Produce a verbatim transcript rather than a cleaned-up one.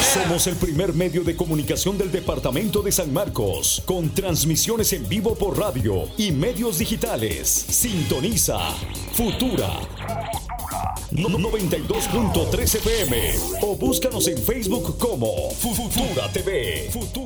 Somos el primer medio de comunicación del departamento de San Marcos, con transmisiones en vivo por radio y medios digitales. Sintoniza Futura no- noventa y dos punto tres F M o búscanos en Facebook como Futura T V. Futura.